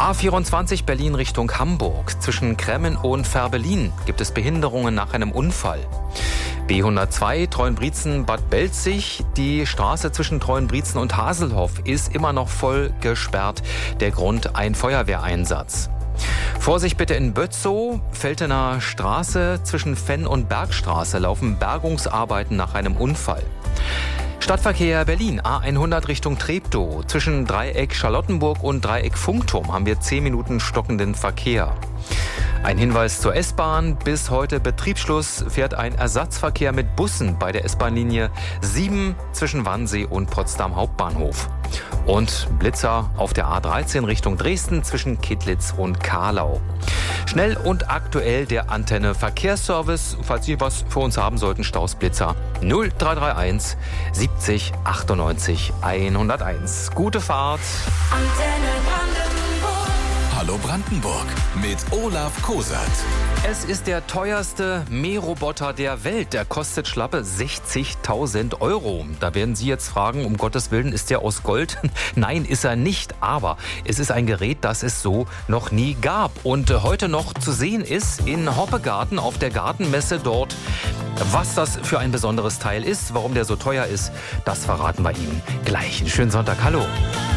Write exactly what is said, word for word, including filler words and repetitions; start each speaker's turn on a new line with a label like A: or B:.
A: A vierundzwanzig Berlin Richtung Hamburg. Zwischen Kremmen und Färbelin gibt es Behinderungen nach einem Unfall. B hundertzwei Treuenbrietzen-Bad Belzig. Die Straße zwischen Treuenbrietzen und Haselhoff ist immer noch voll gesperrt. Der Grund: ein Feuerwehreinsatz. Vorsicht bitte in Bötzow, Feltener Straße. Zwischen Fenn und Bergstraße laufen Bergungsarbeiten nach einem Unfall. Stadtverkehr Berlin, A hundert Richtung Treptow. Zwischen Dreieck Charlottenburg und Dreieck Funkturm haben wir zehn Minuten stockenden Verkehr. Ein Hinweis zur S-Bahn. Bis heute Betriebsschluss fährt ein Ersatzverkehr mit Bussen bei der S-Bahn-Linie sieben zwischen Wannsee und Potsdam Hauptbahnhof. Und Blitzer auf der A dreizehn Richtung Dresden zwischen Kittlitz und Karlau. Schnell und aktuell der Antenne Verkehrsservice. Falls Sie was für uns haben sollten, Staus Blitzer null drei drei eins siebzig achtundneunzig hunderteins. Gute Fahrt.
B: Antenne Brandenburg.
C: Hallo Brandenburg mit Olaf Kosert.
A: Es ist der teuerste Mähroboter der Welt. Der kostet schlappe sechzigtausend Euro. Da werden Sie jetzt fragen, um Gottes Willen, ist der aus Gold? Nein, ist er nicht. Aber es ist ein Gerät, das es so noch nie gab. Und heute noch zu sehen ist in Hoppegarten auf der Gartenmesse dort. Was das für ein besonderes Teil ist, warum der so teuer ist, das verraten wir Ihnen gleich. Einen schönen Sonntag. Hallo.